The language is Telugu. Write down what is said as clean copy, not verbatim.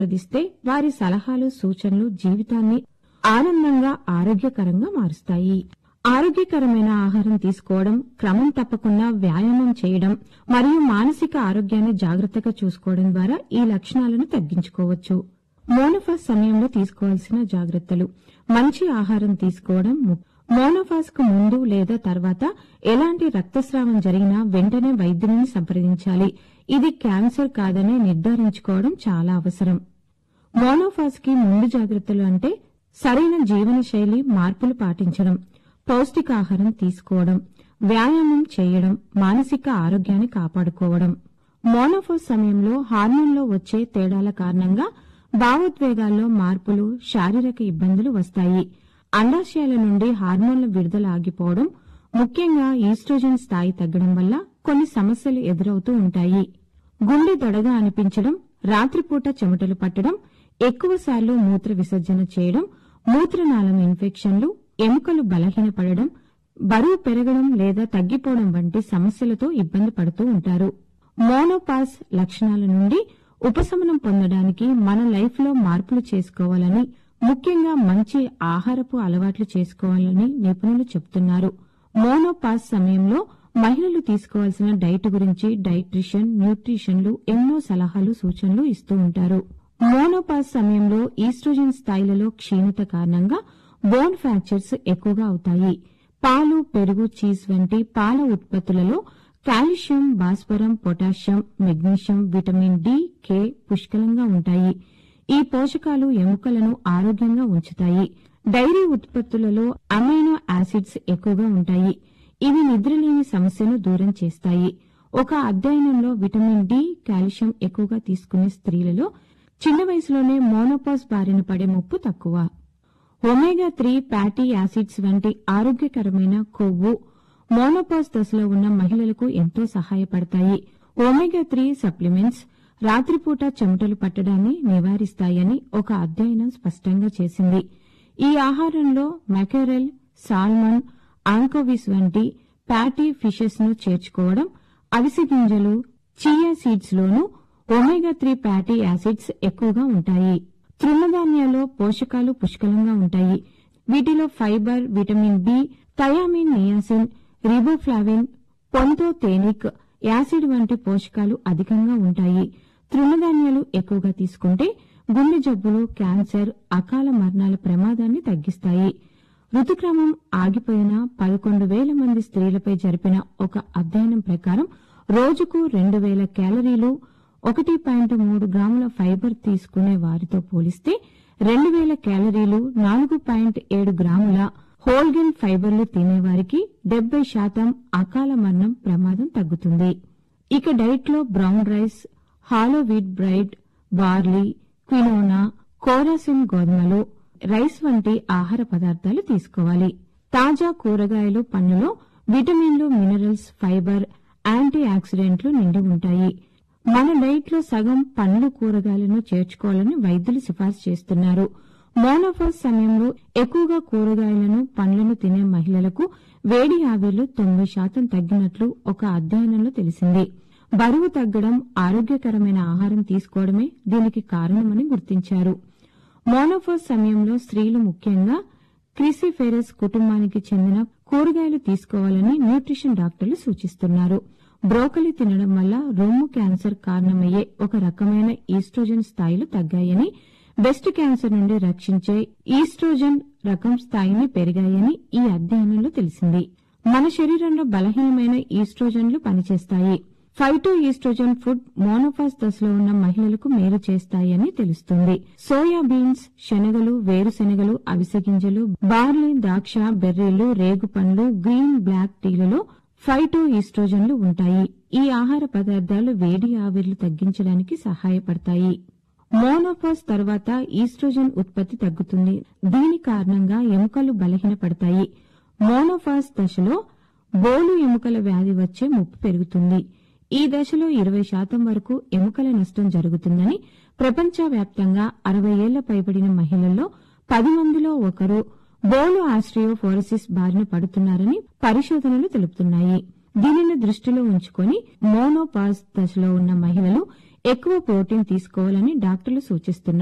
సంప్రదిస్తే వారి సలహాలు సూచనలు జీవితాన్ని ఆనందంగా ఆరోగ్యకరంగా మారుస్తాయి. ఆరోగ్యకరమైన ఆహారం తీసుకోవడం, క్రమం తప్పకుండా వ్యాయామం చేయడం మరియు మానసిక ఆరోగ్యాన్ని జాగ్రత్తగా చూసుకోవడం ద్వారా ఈ లక్షణాలను తగ్గించుకోవచ్చు. మోనోఫాజ్ సమయంలో తీసుకోవాల్సిన జాగ్రత్తలు. మంచి ఆహారం తీసుకోవడం. మోనోఫాజ్ కు ముందు లేదా తర్వాత ఎలాంటి రక్తస్రావం జరిగినా వెంటనే వైద్యుడిని సంప్రదించాలి. ఇది క్యాన్సర్ కాదని నిర్ధారించుకోవడం చాలా అవసరం. మోనోఫాజ్ కి ముందు జాగ్రత్తలు అంటే సరైన జీవనశైలి మార్పులు పాటించడం, పౌష్టికాహారం తీసుకోవడం, వ్యాయామం చేయడం, మానసిక ఆరోగ్యాన్ని కాపాడుకోవడం. మోనోఫాజ్ సమయంలో హార్మోన్లో వచ్చే తేడాల కారణంగా భావోద్వేగాల్లో మార్పులు, శారీరక ఇబ్బందులు వస్తాయి. అండాశయాల నుండి హార్మోన్ల విడుదల ఆగిపోవడం, ముఖ్యంగా ఈస్ట్రోజన్ స్థాయి తగ్గడం వల్ల కొన్ని సమస్యలు ఎదురవుతూ ఉంటాయి. గుండె దడగా అనిపించడం, రాత్రిపూట చెమటలు పట్టడం, ఎక్కువసార్లు మూత్ర విసర్జన చేయడం, మూత్రనాళం ఇన్ఫెక్షన్లు, ఎముకలు బలహీనపడడం, బరువు పెరగడం లేదా తగ్గిపోవడం వంటి సమస్యలతో ఇబ్బంది పడుతూ ఉంటారు. మోనోపాజ్ లక్షణాల నుండి ఉపశమనం పొందడానికి మన లైఫ్ లో మార్పులు చేసుకోవాలని, ముఖ్యంగా మంచి ఆహారపు అలవాట్లు చేసుకోవాలని నిపుణులు చెబుతున్నారు. మోనోపాజ్ సమయంలో మహిళలు తీసుకోవాల్సిన డైట్ గురించి డైట్రిషియన్, న్యూట్రిషన్లు ఎన్నో సలహాలు సూచనలు ఇస్తూ ఉంటారు. మోనోపాజ్ సమయంలో ఈస్ట్రోజన్ స్థాయిలలో క్షీణత కారణంగా బోన్ ఫ్రాక్చర్స్ ఎక్కువగా అవుతాయి. పాలు, పెరుగు, చీజ్ వంటి పాల ఉత్పత్తులలో కాల్షియం, భాస్వరం, పొటాషియం, మెగ్నీషియం, విటమిన్ డి, కే పుష్కలంగా ఉంటాయి. ఈ పోషకాలు ఎముకలను ఆరోగ్యంగా ఉంచుతాయి. డైరీ ఉత్పత్తులలో అమైనో యాసిడ్స్ ఎక్కువగా ఉంటాయి. ఇవి నిద్రలేని సమస్యను దూరం చేస్తాయి. ఒక అధ్యయనంలో విటమిన్ డి, కాల్షియం ఎక్కువగా తీసుకునే స్త్రీలలో చిన్న వయసులోనే మోనోపాజ్ బారిన పడే ముప్పు తక్కువ. ఒమేగా-3 ఫ్యాటీ యాసిడ్స్ వంటి ఆరోగ్యకరమైన కొవ్వు మోనోపాజ్ దశలో ఉన్న మహిళలకు ఎంతో సహాయపడతాయి. ఒమేగా-3 సప్లిమెంట్స్ రాత్రిపూట చెమటలు పట్టడాన్ని నివారిస్తాయని ఒక అధ్యయనం స్పష్టంగా చేసింది. ఈ ఆహారంలో మెకరెల్, సాల్మన్, ఆంకోవిస్ వంటి ఫ్యాటీ ఫిషెస్ ను చేర్చుకోవడం, అవిసె గింజలు, చియా సీడ్స్ లోనూ ఒమేగా-3 ఫ్యాటీ యాసిడ్స్ ఎక్కువగా ఉంటాయి. తృణధాన్యాల్లో పోషకాలు పుష్కలంగా ఉంటాయి. వీటిలో fibre, vitamin B, thiamine, niacin, riboflavin, పొంతోథేనిక్ acid వంటి పోషకాలు అధికంగా ఉంటాయి. తృణధాన్యాలు ఎక్కువగా తీసుకుంటే గుండె జబ్బులు, క్యాన్సర్, అకాల మరణాల ప్రమాదాన్ని తగ్గిస్తాయి. ఋతుక్రమం ఆగిపోయిన 11,000 మంది స్త్రీలపై జరిపిన ఒక అధ్యయనం ప్రకారం రోజుకు 2,000 క్యాలరీలు, 1.3 గ్రాముల ఫైబర్ తీసుకునే వారితో పోలిస్తే 2,000 క్యాలరీలు, 4.7 గ్రాముల హోల్గెన్ ఫైబర్లు తినేవారికి 70% అకాల మరణం ప్రమాదం తగ్గుతుంది. ఇక డైట్ లో brown rice, hollow wheat bread, barley, క్వినోనా, కోరాసిన్ గోధుమలు, రైస్ వంటి ఆహార పదార్థాలు తీసుకోవాలి. తాజా కూరగాయలు, పండ్లలో విటమిన్లు, మినరల్స్, ఫైబర్, యాంటీ ఆక్సిడెంట్లు నిండి ఉంటాయి. మన డైట్ లో సగం పండ్లు, కూరగాయలను చేర్చుకోవాలని వైద్యులు సిఫార్సు చేస్తున్నారు. మోనోపాజ్ సమయంలో ఎక్కువగా కూరగాయలను, పండ్లను తినే మహిళలకు వేడి ఆవిర్లు 90% తగ్గినట్లు ఒక అధ్యయనంలో తెలిసింది. బరువు తగ్గడం, ఆరోగ్యకరమైన ఆహారం తీసుకోవడమే దీనికి కారణమని గుర్తించారు. మోనోపాజ్ సమయంలో స్త్రీలు ముఖ్యంగా క్రిసిఫెరస్ కుటుంబానికి చెందిన కూరగాయలు తీసుకోవాలని న్యూట్రిషన్ డాక్టర్లు సూచిస్తున్నారు. బ్రోకలీ తినడం వల్ల రొమ్ము క్యాన్సర్ కారణమయ్యే ఒక రకమైన ఈస్ట్రోజన్ స్థాయిలు తగ్గాయని, బ్రెస్ట్ క్యాన్సర్ నుండి రక్షించే ఈస్ట్రోజన్ రకం స్థాయిని పెరిగాయని ఈ అధ్యయనంలో తెలిసింది. మన శరీరంలో బలహీనమైన ఈస్ట్రోజన్లు పనిచేస్తాయి. ఫైటో ఈస్ట్రోజన్ ఫుడ్ మోనోపాజ్ దశలో ఉన్న మహిళలకు మేలు చేస్తాయని తెలుస్తుంది. సోయా బీన్స్, శనగలు, వేరుశెనగలు, అవిసె గింజలు, బార్లీ, ద్రాక్ష, బెర్రీలు, రేగు పండ్లు, గ్రీన్, బ్లాక్ టీలలో ఫైటో ఈస్ట్రోజన్లు ఉంటాయి. ఈ ఆహార పదార్థాలు వేడి ఆవిర్లు తగ్గించడానికి సహాయపడతాయి. మోనోపాజ్ తర్వాత ఈస్ట్రోజన్ ఉత్పత్తి తగ్గుతుంది. దీని కారణంగా ఎముకలు బలహీనపడతాయి. మోనోపాజ్ దశలో బోలు ఎముకల వ్యాధి వచ్చే ముప్పు పెరుగుతుంది. ఈ దశలో 20% వరకు ఎముకల నష్టం జరుగుతుందని, ప్రపంచవ్యాప్తంగా 60 ఏళ్ల పైబడిన మహిళల్లో 10 మందిలో ఒకరు బోలు ఆస్ట్రియోపోరోసిస్ బారిన పడుతున్నారని పరిశోధనలు తెలుపుతున్నాయి. దీనిని దృష్టిలో ఉంచుకొని మోనోపాజ్ దశలో ఉన్న మహిళలు ఎక్కువ ప్రోటీన్ తీసుకోవాలని డాక్టర్లు సూచిస్తున్నారు.